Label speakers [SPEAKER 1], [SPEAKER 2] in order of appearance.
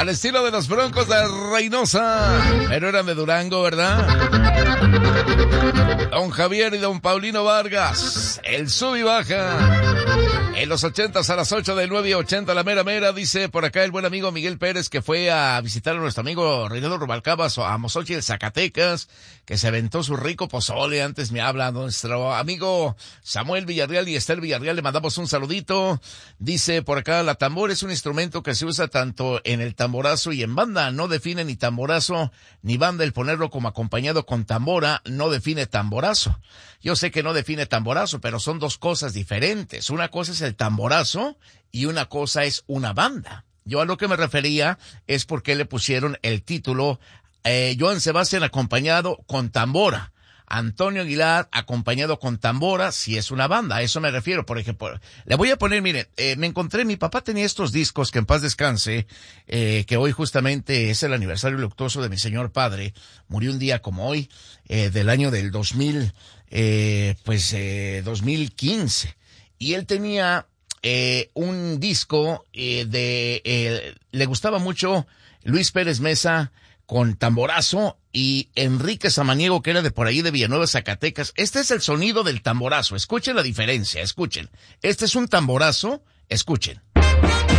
[SPEAKER 1] Al estilo de los Broncos de Reynosa. Pero eran de Durango, ¿verdad? Don Javier y don Paulino Vargas. El sub y baja. En los 80s a las 8 del 9:80, la mera mera, dice por acá el buen amigo Miguel Pérez, que fue a visitar a nuestro amigo Reinaldo Rubalcaba a Mozochil, Zacatecas, que se aventó su rico pozole. Antes me habla nuestro amigo Samuel Villarreal y Esther Villarreal, le mandamos un saludito. Dice por acá, la tambor es un instrumento que se usa tanto en el tamborazo y en banda. No define ni tamborazo ni banda. El ponerlo como acompañado con tambora no define tamborazo. Yo sé que no define tamborazo, pero son dos cosas diferentes. Una cosa es el tamborazo y una cosa es una banda. Yo a lo que me refería es por qué le pusieron el título Joan Sebastián acompañado con tambora. Antonio Aguilar acompañado con tambora, si es una banda, a eso me refiero. Por ejemplo, le voy a poner, miren, me encontré, mi papá tenía estos discos, que en paz descanse, que hoy justamente es el aniversario luctuoso de mi señor padre, murió un día como hoy, del año del 2015, y él tenía un disco le gustaba mucho Luis Pérez Mesa con tamborazo y Enrique Samaniego, que era de por ahí de Villanueva, Zacatecas. Este es el sonido del tamborazo. Escuchen la diferencia, escuchen. Este es un tamborazo, escuchen.